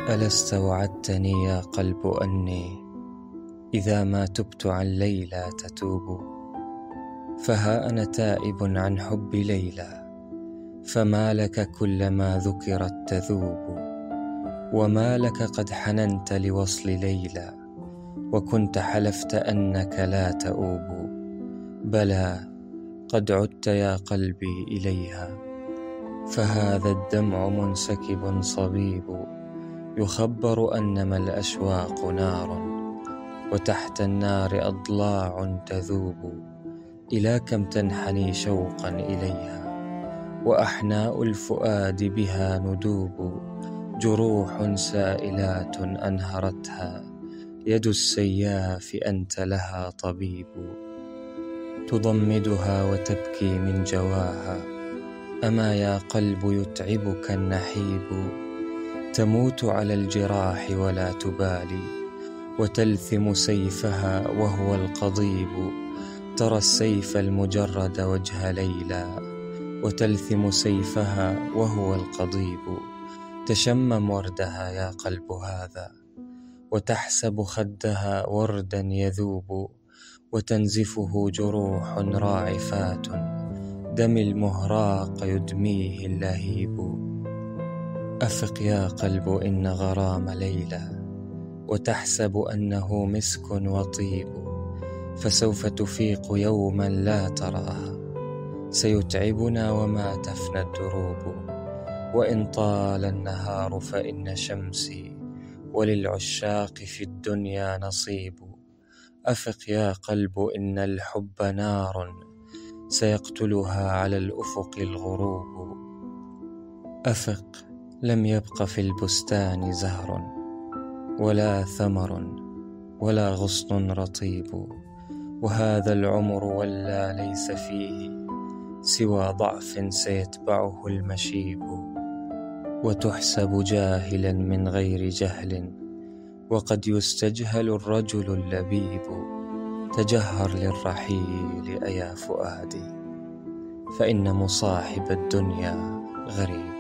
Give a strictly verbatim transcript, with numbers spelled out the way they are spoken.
ألا استوعدتني يا قلب أني إذا ما تبت عن ليلى تتوب؟ فها أنا تائب عن حب ليلى، فما لك كلما ذكرت تذوب؟ وما لك قد حننت لوصل ليلى، وكنت حلفت أنك لا تؤوب؟ بلى قد عدت يا قلبي إليها، فهذا الدمع منسكب صبيب، يخبر أنما الأشواق نار، وتحت النار أضلاع تذوب. إلى كم تنحني شوقا إليها، وأحناء الفؤاد بها ندوب. جروح سائلات أنهرتها يد السياف، أنت لها طبيب. تضمدها وتبكي من جواها، أما يا قلب يتعبك النحيب؟ تموت على الجراح ولا تبالي، وتلثم سيفها وهو القضيب. ترى السيف المجرد وجه ليلى، وتلثم سيفها وهو القضيب. تشمم وردها يا قلب هذا، وتحسب خدها وردا يذوب. وتنزفه جروح راعفات، دم المهراق يدميه اللهيب. أفق يا قلب إن غرام ليلى، وتحسب أنه مسك وطيب. فسوف تفيق يوما لا تراها، سيتعبنا وما تفنى الدروب. وإن طال النهار فإن شمسي، وللعشاق في الدنيا نصيب. أفق يا قلب إن الحب نار، سيقتلها على الأفق الغروب. أفق لم يبق في البستان زهر، ولا ثمر، ولا غصن رطيب. وهذا العمر ولى ليس فيه سوى ضعف سيتبعه المشيب. وتحسب جاهلا من غير جهل، وقد يستجهل الرجل اللبيب. تجهر للرحيل أيا فؤادي، فإن مصاحب الدنيا غريب.